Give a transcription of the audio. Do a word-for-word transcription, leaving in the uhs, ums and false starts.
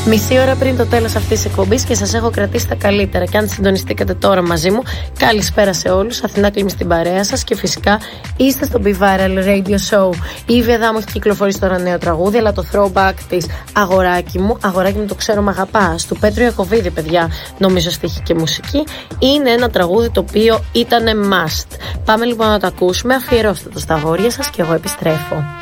Μισή ώρα πριν το τέλος αυτής της εκπομπής και σας έχω κρατήσει τα καλύτερα. Και αν συντονιστήκατε τώρα μαζί μου, καλησπέρα σε όλους. Αθηνά Κλίμη στην παρέα σας και φυσικά είστε στο Be Viral Radio Show. Η Βεδά μου έχει κυκλοφορήσει τώρα νέο τραγούδι, αλλά το throwback της Αγοράκι μου, Αγοράκι μου το ξέρω μ' αγαπάς, του Πέτρου Ιακωβίδη, παιδιά, νομίζω στίχη και μουσική, είναι ένα τραγούδι το οποίο ήτανε must. Πάμε λοιπόν να το ακούσουμε, αφιερώστε το στα αγόρια σας και εγώ επιστρέφω.